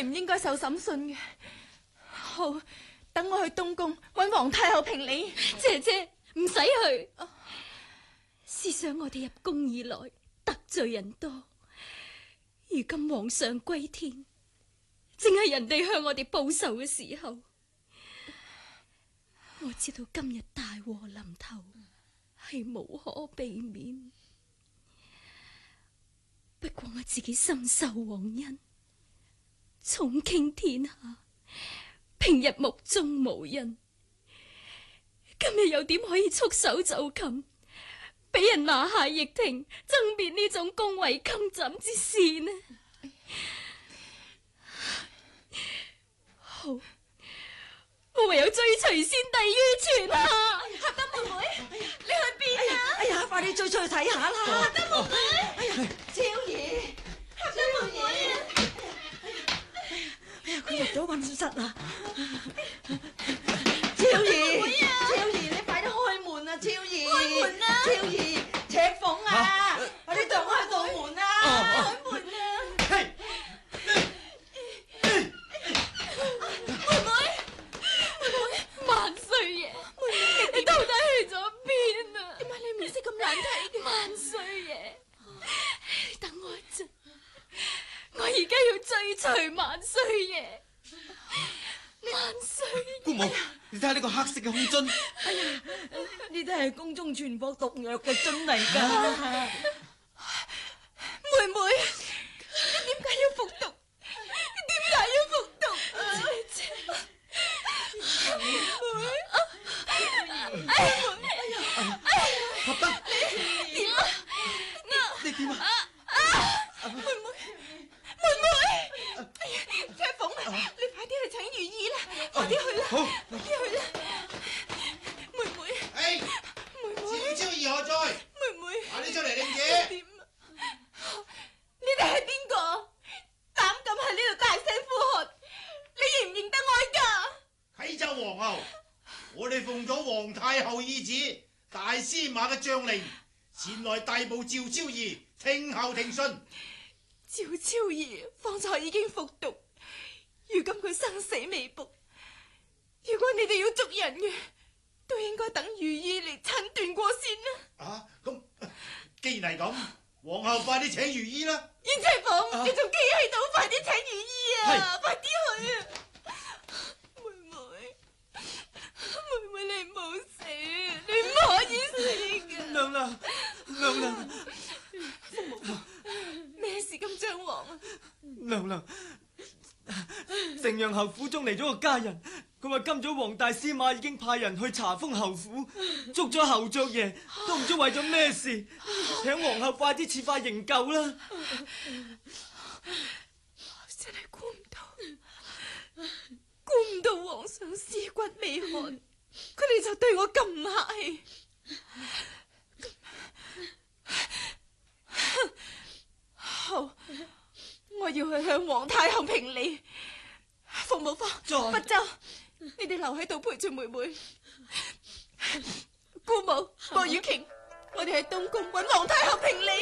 係唔應該受審訊嘅。好，等我去東宮揾皇太后評理。 姐姐唔使去。試想我哋入宮以來得罪人多，如今皇上歸天，正係人哋向我哋報仇嘅時候。我知道今日大禍臨頭係無可避免，不過我自己深受皇恩，寵傾天下，平日目中無人，今日又點可以束手就擒，俾人拿下驛庭，爭辯呢種恭維襟枕之事呢？好，我唯有追隨先帝於前啊！ 合德妹妹，你去邊啊？ 哎呀，快啲追出去睇下啦！ 合德妹妹， 超兒， 合德妹妹啊！ 哎呀，佢入咗溫室啦！超兒，超兒，你快啲開門啊！超兒， 開門啊！ 超兒，赤鳳啊，快啲撞開道門啊！ 開門啊！ 萬歲爺，你到底去咗邊啊？ 點解你面色咁難睇嘅？ 萬歲爺，你等我一陣，我而家要追隨萬歲爺。萬歲爺， 姑母，你睇下呢個黑色嘅空樽。 哎呀，呢啲係宮中傳播毒藥嘅樽嚟㗎。 妹妹，你點解要服毒？你點解要服毒？姐姐，妹妹， 合德， 點啊？ 你點啊？ 妹妹，妹妹，赤鳳，你快啲去請御醫啦！快啲去啦！ 好， 快啲去啦！妹妹， 哎， 妹妹， 趙超兒何在？ 妹妹， 快啲出嚟領嘢！ 點啊？你哋係邊個？膽敢喺呢度大聲呼喝？你認唔認得我㗎？ 啟奏皇后，我哋奉咗皇太后懿旨，大司馬嘅將令，前來逮捕趙超兒，聽候庭訊。 趙超兒方才已經服毒，如今佢生死未卜。如果你哋要捉人嘅，都應該等御醫嚟診斷過先啦。 啊，咁既然係咁，皇后快啲請御醫啦。 燕赤鳳，你仲企喺度，快啲請御醫啊！快啲去啊！妹妹，妹妹你唔好死，你唔可以死㗎！ 娘娘，娘娘， 咩事咁張皇啊？ 娘娘，城陽侯府中嚟咗個家人，佢話今早黃大司馬已經派人去查封侯府，捉咗侯爵爺，都唔知為咗咩事，請皇后快啲設法營救啦！ 真係估唔到皇上屍骨未寒，佢哋就對我咁唔客氣。好，我要去向皇太后評理。服務方、不周，你哋留喺度陪住妹妹。姑母、莫雨瓊，我哋喺東宮揾皇太后評理。